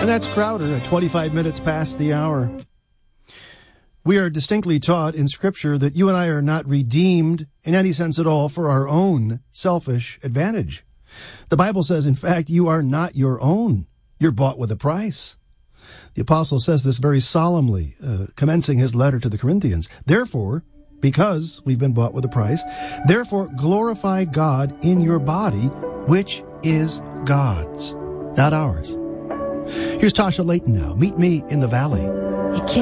And that's Crowder at 25 minutes past the hour. We are distinctly taught in Scripture that you and I are not redeemed in any sense at all for our own selfish advantage. The Bible says, in fact, you are not your own. You're bought with a price. The apostle says this very solemnly, commencing his letter to the Corinthians. Therefore, because we've been bought with a price, therefore glorify God in your body, which is God's, not ours. Here's Tasha Layton now. Meet Me in the Valley.